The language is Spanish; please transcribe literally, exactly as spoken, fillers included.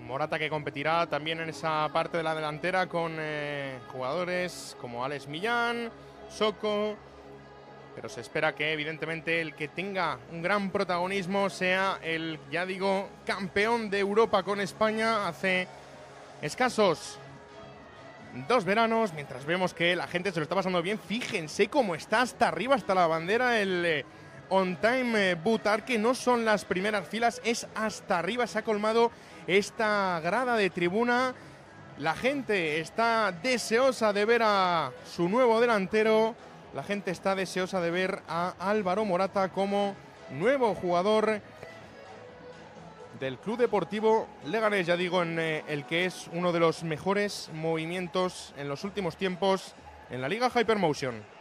Morata que competirá también en esa parte de la delantera con eh, jugadores como Alex Millán, Soko, pero se espera que evidentemente el que tenga un gran protagonismo sea el, ya digo, campeón de Europa con España hace escasos dos veranos, mientras vemos que la gente se lo está pasando bien. Fíjense cómo está hasta arriba, hasta la bandera, el eh, On Time eh, Butar, que no son las primeras filas, es hasta arriba, se ha colmado esta grada de tribuna. La gente está deseosa de ver a su nuevo delantero, la gente está deseosa de ver a Álvaro Morata como nuevo jugador del Club Deportivo Leganés, ya digo, en eh, el que es uno de los mejores movimientos en los últimos tiempos en la Liga Hypermotion.